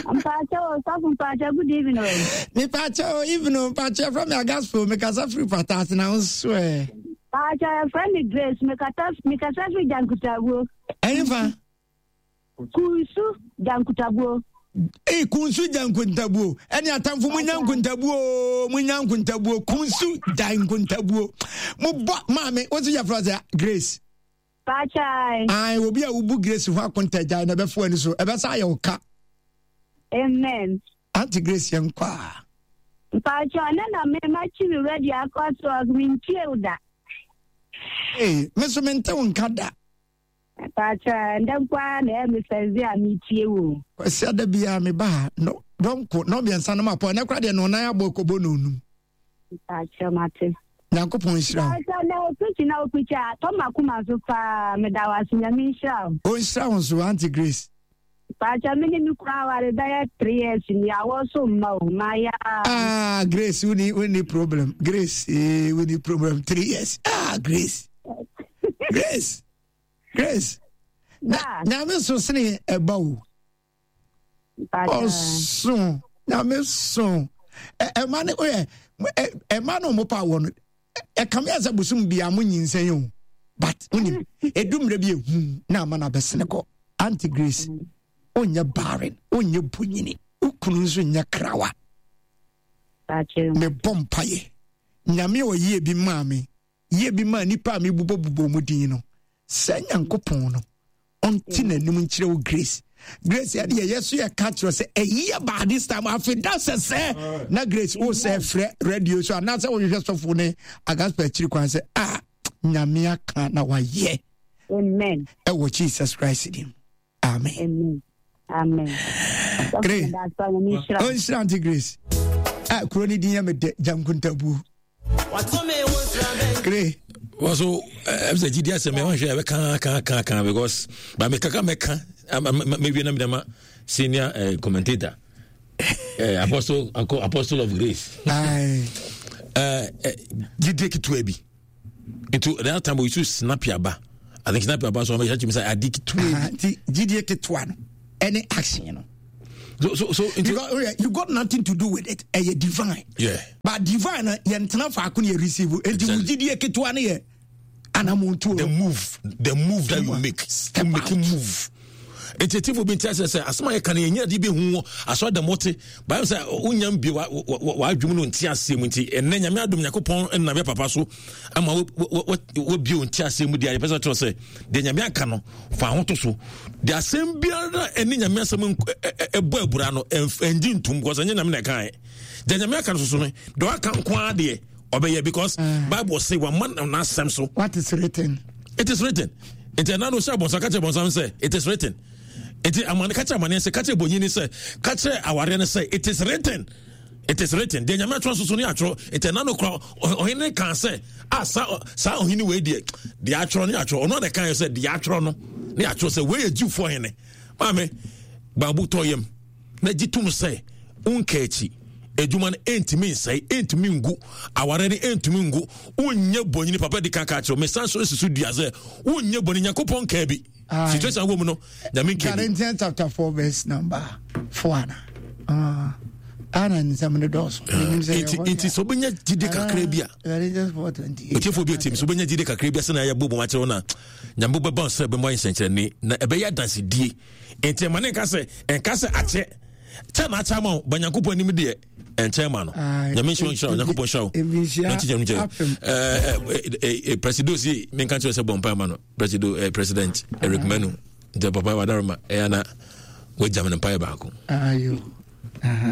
Mpacha, good evening. Mpacha, evening, Mpacha from your gospel, make us a free patas now, swear. Mpacha, friend Grace, make us a free Jankutabu. Eva Kunsu Jankutabu. Kunsu Jankuntabu. Any atam for Munyankuntabu, Kunsu Jankuntabu. Mammy, what's your brother, Grace? Mpacha, I will be a Ubu Grace who are contagious, never for so ever say your car. Amen. Auntie Grace young qua. Mpacha, nana me machi ready akwa so agmin tiuda. Hey, Mr. Menton Kada. Mpacha, ndakwa na me senze amitie wo. Kwasi ada bia me ba no donko no bia nsa na mapo na kwade no na aboko bononu. Mpacha mate. Yankopon hira. Mpacha na opicha to makuma so pa me dawasi nyame hira. O hira won so Auntie Grace. Pacha mini mi kwa wale daya 3 years ni awoso maya. Grace, we need problem. Grace, we need problem. 3 years. Grace. Grace. Now me so sini eba o. So. Now me so. Man no mo pa won. Kam ya za busum bia mo nyinsen yo. But unim edumre bi ehu na mana besene ko. Auntie Grace. Onya barren, onya bunyini, ukunu nso nya krawa. Me bompaye. Nyame o ye bi maame. Ye bi ma nipa me bubo mudin no. Se Nyankopon no. Onti nanim nkyere wo Grace. Grace ya de yeso ya catch say a year by this time afi that say na Grace o say frɛ radio so na say wo hwehwɛ sofo ne agaspa chiri kwan say nyame aka na wa ye. Amen. E wo Jesus Christ dim. Amen. Amen. Grace. Oh, it's Auntie Grace. Kroni dinya me de Jankuntabu. Grace. Also, I'm the GDS me wan share can because but me kaka maybe na me senior commentator. Apostle of Grace. Gide kitu ebi. Into that time we used to snap your ba. I think snap your ba so me say adik tu. Gide kitu any action, you know. So you got nothing to do with it. A divine. Yeah. But divine, yantana fa kuni receive. The move that you make. To make a move. It's a thing for being tested. As my can hear the be who I saw the motive. But I say, Unyam be what you know, Tiasimity, and then Yamadum Yakupon and Navia Papaso. I'm what be on Tiasim the person to say, then Yamakano, Fahotoso. They are same beard and in Yamasamun a boy Burano and Jim Tum was an Yamakai. Then Yamakan, do I can't quadie obey because Bible say 1 month and not Samso. What is written? It is written. Internano Sabon Sakachabon say, it is written. It is among Kachaman say, Kachabonini say, Kacha Awarena say, it is written. It is written. The Yamato Suniatro, Internano Crow, or any can say, Sa anyway, the atron, or not the kind said, the atron, the atro say, where you for any? Mame, Babu Toyem, Nejitum say, Unkechi. Ejuman ain't me say ain't mingu awareni ain't mingu unye bonyini papa di kankacho me sanso esusu diaze unye bonyini yakopon kebi situation wo mu no na me kebi Corinthians chapter 4 verse number 4 ana nzamne dos it is obenya jide kakra bia Corinthians 4:28 otifo bi otim so obenya jide kakra bia se na ya bobo ma kire na nyambo beba se be mo yensenkyere ni na ebeya dance die enti mane ka se ache chama chama banyankopon anim de enchema no nyame show nyankopon show president si me kan se bompa ma no president Eric Manu de papa wadarma e na we jamne pa ba ko ayo